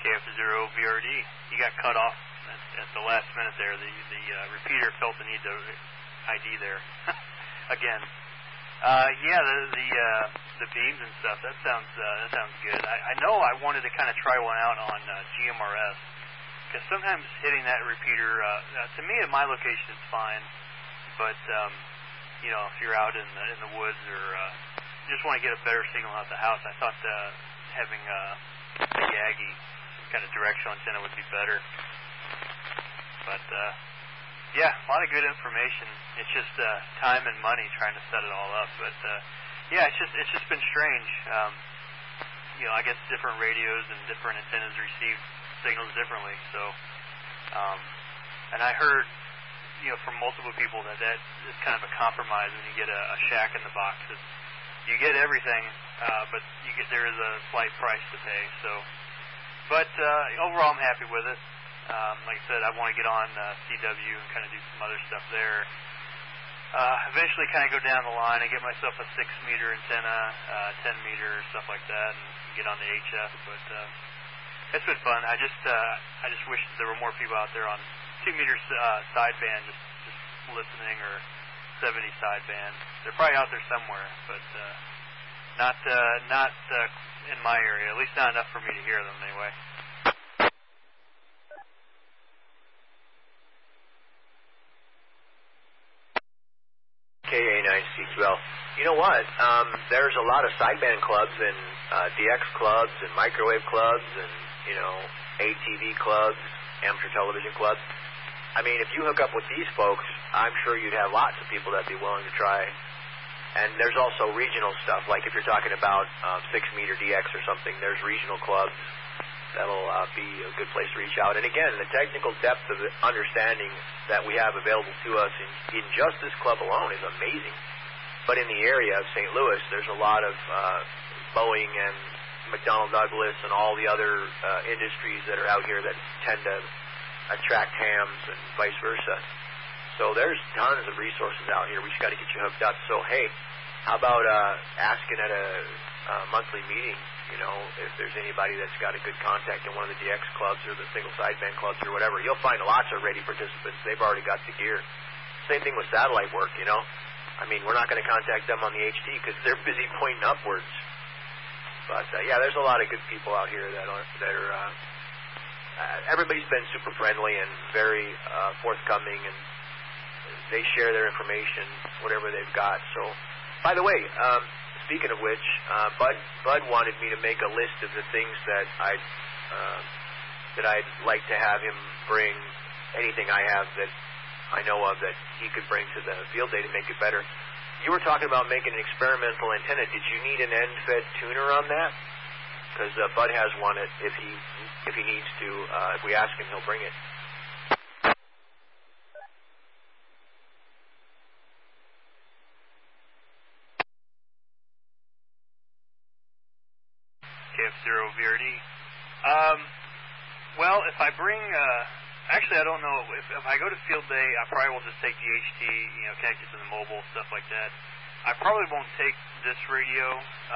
KF0VRD. He got cut off at the last minute there. The repeater felt the need to ID there. Again. Yeah, the beams and stuff. That sounds good. I know I wanted to kind of try one out on GMRS because sometimes hitting that repeater, to me at my location it's fine, but you know, if you're out in the woods or just want to get a better signal out the house, I thought having a Yagi kind of directional antenna would be better. But yeah, a lot of good information. It's just time and money trying to set it all up. But yeah, it's just been strange. You know, I guess different radios and different antennas receive signals differently. So, and I heard, you know, from multiple people that is kind of a compromise when you get a shack in the box. You get everything, but there is a slight price to pay. So, but overall, I'm happy with it. Like I said, I want to get on CW and kind of do some other stuff there. Eventually kind of go down the line and get myself a 6-meter antenna, 10-meter, stuff like that, and get on the HF. But it's been fun. I just wish there were more people out there on 2-meter sideband just listening, or 70 sideband. They're probably out there somewhere, but not in my area. At least not enough for me to hear them anyway. KA9C12. You know what? There's a lot of sideband clubs and DX clubs and microwave clubs and, you know, ATV clubs, amateur television clubs. I mean, if you hook up with these folks, I'm sure you'd have lots of people that'd be willing to try. And there's also regional stuff, like if you're talking about 6-meter DX or something, there's regional clubs that'll be a good place to reach out. And again, the technical depth of the understanding that we have available to us in just this club alone is amazing. But in the area of St. Louis, there's a lot of Boeing and McDonnell Douglas and all the other industries that are out here that tend to attract hams and vice versa. So there's tons of resources out here. We just got to get you hooked up. So, hey, how about asking at a monthly meeting, you know, if there's anybody that's got a good contact in one of the DX clubs or the single sideband clubs or whatever. You'll find lots of ready participants. They've already got the gear. Same thing with satellite work, you know. I mean, we're not going to contact them on the HD because they're busy pointing upwards. But, yeah, there's a lot of good people out here that are everybody's been super friendly and very forthcoming, and they share their information, whatever they've got. So, by the way, speaking of which, Bud wanted me to make a list of the things that I'd like to have him bring. Anything I have that I know of that he could bring to the field day to make it better. You were talking about making an experimental antenna. Did you need an end-fed tuner on that? Because Bud has one. If he needs to, if we ask him, he'll bring it. KF0VRD. Well, if I bring, actually I don't know, if I go to field day, I probably will just take the HT, you know, connect it to the mobile, stuff like that. I probably won't take this radio.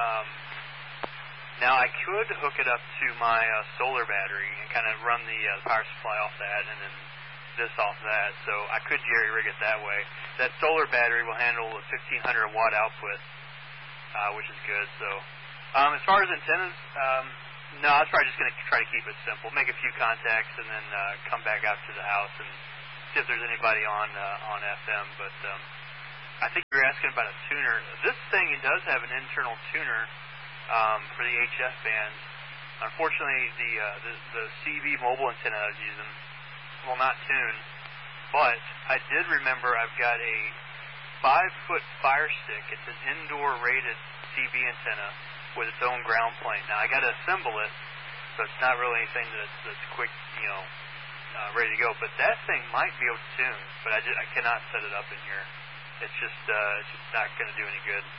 Now I could hook it up to my solar battery and kind of run the power supply off that and then this off that, so I could jerry-rig it that way. That solar battery will handle a 1,500 watt output, which is good. So as far as antennas, no, I was probably just going to try to keep it simple, make a few contacts, and then come back out to the house and see if there's anybody on FM. But I think you're asking about a tuner. This thing, it does have an internal tuner for the HF band. Unfortunately, the CB mobile antenna I was using will not tune, but I did remember I've got a 5-foot Fire Stick. It's an indoor rated CB antenna with its own ground plane. Now I got to assemble it, so it's not really anything that's quick, you know, ready to go. But that thing might be able to tune, but I cannot set it up in here. It's just not going to do any good.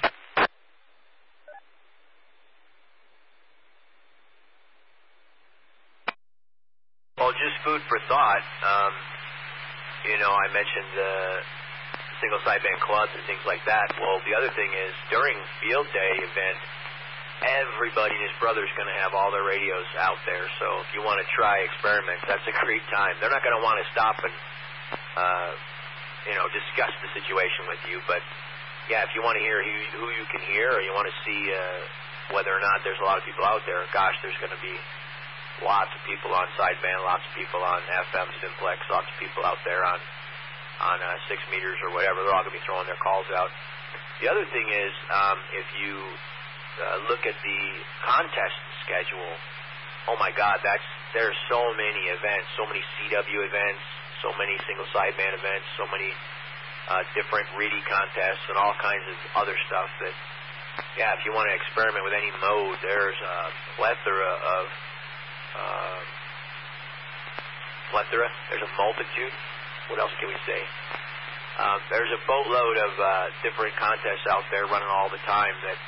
Well, just food for thought. You know, I mentioned single sideband clubs and things like that. Well, the other thing is during field day event, everybody and his brother is going to have all their radios out there. So if you want to try experiments, that's a great time. They're not going to want to stop and, discuss the situation with you. But, yeah, if you want to hear who you can hear, or you want to see whether or not there's a lot of people out there, gosh, there's going to be lots of people on sideband, lots of people on FM simplex, lots of people out there on 6 meters or whatever. They're all going to be throwing their calls out. The other thing is, if you look at the contest schedule, oh my God, there's so many events, so many CW events, so many single sideband events, so many different reedy contests and all kinds of other stuff that, yeah, if you want to experiment with any mode, there's a plethora. There's a multitude. What else can we say? There's a boatload of different contests out there running all the time that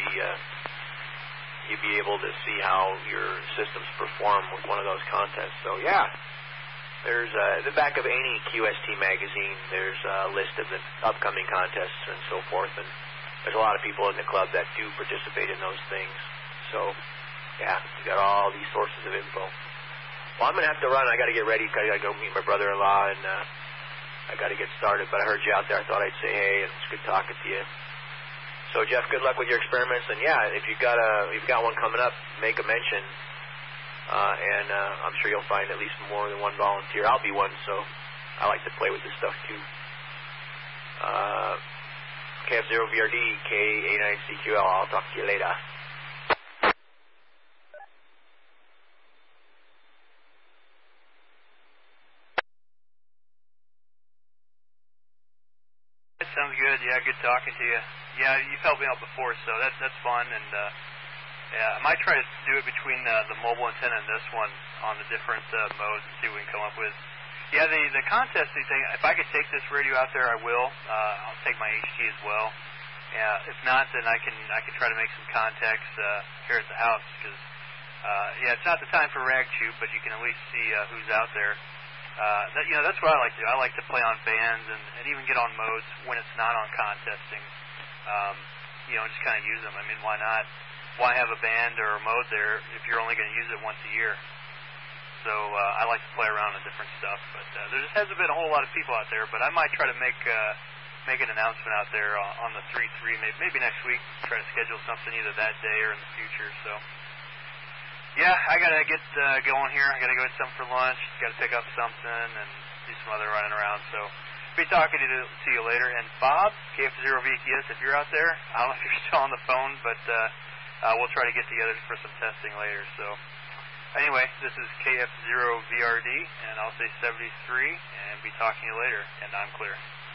you'd be able to see how your systems perform with one of those contests. So yeah, there's the back of any QST magazine. There's a list of the upcoming contests and so forth, and there's a lot of people in the club that do participate in those things. So yeah, you got all these sources of info. Well, I'm gonna have to run. I got to get ready. I got to go meet my brother-in-law, and I got to get started. But I heard you out there. I thought I'd say hey, and it's good talking to you. So Jeff, good luck with your experiments. And yeah, if you've got one coming up, make a mention. And I'm sure you'll find at least more than one volunteer. I'll be one, so I like to play with this stuff too. KF0VRD, K89CQL. I'll talk to you later. Sounds good. Yeah, good talking to you. Yeah, you've helped me out before, so that's fun. And yeah, I might try to do it between the mobile antenna and this one on the different modes and see what we can come up with. Yeah, the contesting thing. If I could take this radio out there, I will. I'll take my HT as well. If not, then I can try to make some contacts here at the house because yeah, it's not the time for rag tube, but you can at least see who's out there. That's what I like to do. I like to play on bands and even get on modes when it's not on contesting. Just kind of use them. I mean, why not? Why have a band or a mode there if you're only going to use it once a year? So I like to play around with different stuff. But there just hasn't been a whole lot of people out there. But I might try to make an announcement out there on the 3-3, maybe next week. Try to schedule something either that day or in the future. So. Yeah, I gotta get going here. I gotta go get something for lunch. Gotta pick up something and do some other running around. So, be talking to you later. And Bob, KF0VQS, if you're out there, I don't know if you're still on the phone, but we'll try to get together for some testing later. So, anyway, this is KF0VRD, and I'll say 73, and be talking to you later. And I'm clear.